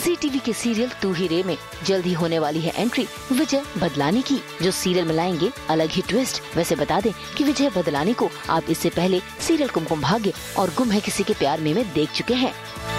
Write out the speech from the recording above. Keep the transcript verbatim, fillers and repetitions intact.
जी TV के serial तू ही रे में जल्द ही होने वाली है एंट्री विजय बदलानी की, जो सीरियल में लाएंगे अलग ही ट्विस्ट। वैसे बता दें कि विजय बदलानी को आप इससे पहले सीरियल कुमकुम भाग्य और गुम है किसी के प्यार में में देख चुके हैं।